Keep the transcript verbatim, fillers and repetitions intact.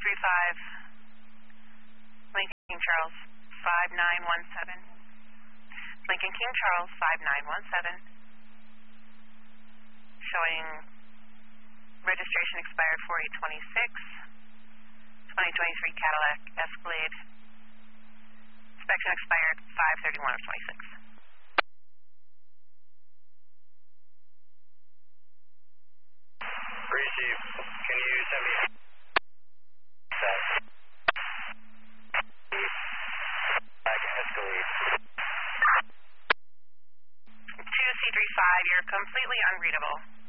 three five, Lincoln King Charles, five nine one seven. Lincoln King Charles, five nine one seven. Showing registration expired four eight twenty-six. twenty twenty-three Cadillac Escalade. Inspection expired five thirty-one of twenty-six. Chief, can you send me that Escalade? two C three five, you're completely unreadable.